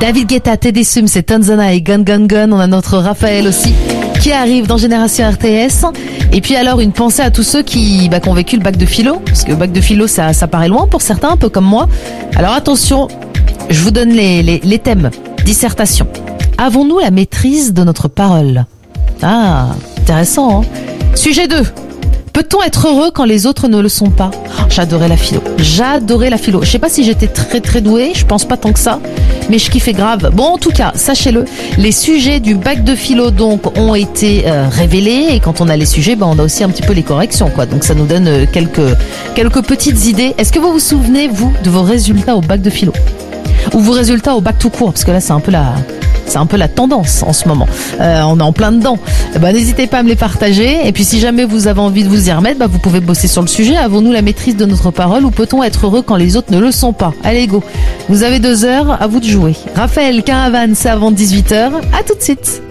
David Guetta, Teddy Swims et Tanzana et Gun Gun Gun. On a notre Raphaël aussi qui arrive dans Génération RTS. Et puis alors une pensée à tous ceux qui ont vécu le bac de philo, parce que le bac de philo ça paraît loin pour certains, un peu comme moi. Alors attention, je vous donne les thèmes. Dissertation. Avons-nous la maîtrise de notre parole? Ah, intéressant, hein. Sujet 2. Peut-on être heureux quand les autres ne le sont pas? J'adorais la philo. Je sais pas si j'étais très très douée, je pense pas tant que ça, mais je kiffais grave. Bon, en tout cas, sachez-le, les sujets du bac de philo donc ont été révélés, et quand on a les sujets, on a aussi un petit peu les corrections, quoi. Donc ça nous donne quelques petites idées. Est-ce que vous vous souvenez, vous, de vos résultats au bac de philo? Ou vos résultats au bac tout court? Parce que là, c'est un peu la tendance en ce moment. On est en plein dedans. N'hésitez pas à me les partager. Et puis si jamais vous avez envie de vous y remettre, vous pouvez bosser sur le sujet. Avons-nous la maîtrise de notre parole, ou peut-on être heureux quand les autres ne le sont pas? Allez, go. Vous avez 2 heures, à vous de jouer. Raphaël Caravane, c'est avant 18h. À tout de suite.